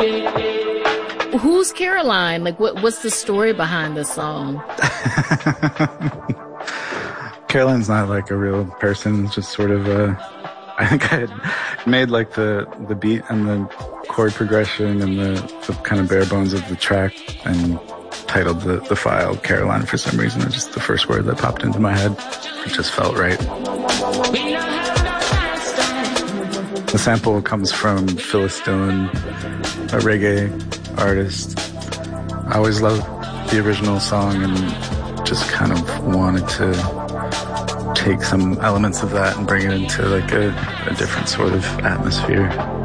Who's Caroline? Like, what's the story behind the song? Caroline's not like a real person. It's just sort of I think I had made like the beat and the chord progression and the kind of bare bones of the track and titled the file Caroline for some reason. It was just the first word that popped into my head. It just felt right. The sample comes from Phyllis Dillon, a reggae artist. I always loved the original song and just kind of wanted to take some elements of that and bring it into like a different sort of atmosphere.